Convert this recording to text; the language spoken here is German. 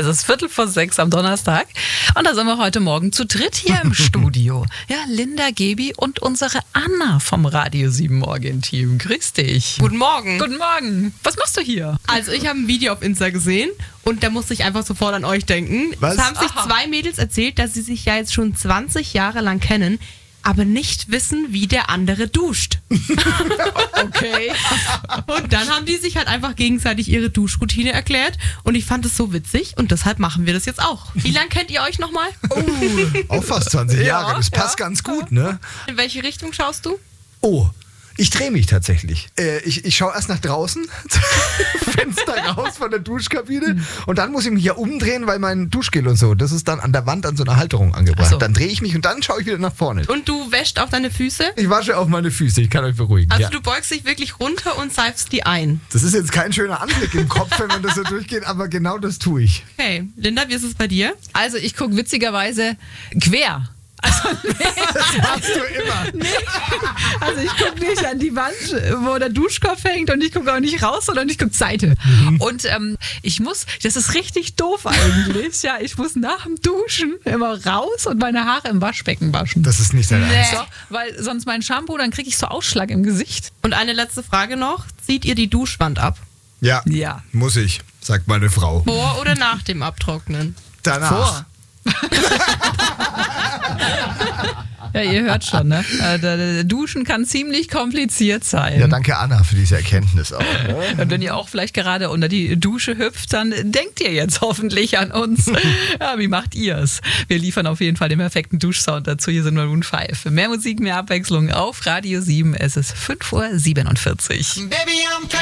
Es ist 5:45 am Donnerstag und da sind wir heute Morgen zu dritt hier im Studio. Ja, Linda, Gebi und unsere Anna vom Radio 7 Morgen-Team. Grüß dich. Guten Morgen. Guten Morgen. Was machst du hier? Also ich habe ein Video auf Insta gesehen und da musste ich einfach sofort an euch denken. Was? Es haben sich zwei Mädels erzählt, dass sie sich ja jetzt schon 20 Jahre lang kennen, aber nicht wissen, wie der andere duscht. Okay. Und dann haben die sich halt einfach gegenseitig ihre Duschroutine erklärt und ich fand es so witzig und deshalb machen wir das jetzt auch. Wie lange kennt ihr euch nochmal? Auch fast 20 Jahre, das passt ganz gut, ne? In welche Richtung schaust du? Oh, ich drehe mich tatsächlich. Ich schaue erst nach draußen, Fenster raus von der Duschkabine und dann muss ich mich ja umdrehen, weil mein Duschgel und so, das ist dann an der Wand an so einer Halterung angebracht. Ach so. Dann drehe ich mich und dann schaue ich wieder nach vorne. Und du wäschst auch deine Füße? Ich wasche auf meine Füße, ich kann euch beruhigen. Also ja. du beugst dich wirklich runter und seifst die ein. Das ist jetzt kein schöner Anblick im Kopf, wenn man das so durchgeht, aber genau das tue ich. Okay, Linda, wie ist es bei dir? Also ich gucke witzigerweise quer. Das machst du immer. Also ich gucke nicht an die Wand, wo der Duschkopf hängt und ich gucke auch nicht raus, sondern ich gucke Seite. Und ich muss, das ist richtig doof eigentlich, ja, ich muss nach dem Duschen immer raus und meine Haare im Waschbecken waschen. Das ist nicht dein Ernst. So, weil sonst mein Shampoo, dann kriege ich so Ausschlag im Gesicht. Und eine letzte Frage noch. Zieht ihr die Duschwand ab? Ja, Ja. muss ich, sagt meine Frau. Vor oder nach dem Abtrocknen? Danach. Vor. Ja, ihr hört schon, ne? Duschen kann ziemlich kompliziert sein. Ja, danke Anna für diese Erkenntnis auch. Ne? Und wenn ihr auch vielleicht gerade unter die Dusche hüpft, dann denkt ihr jetzt hoffentlich an uns. Ja, wie macht ihr's? Wir liefern auf jeden Fall den perfekten Duschsound dazu. Hier sind Maroon 5. Mehr Musik, mehr Abwechslung auf Radio 7. Es ist 5:47 Uhr. Baby, I'm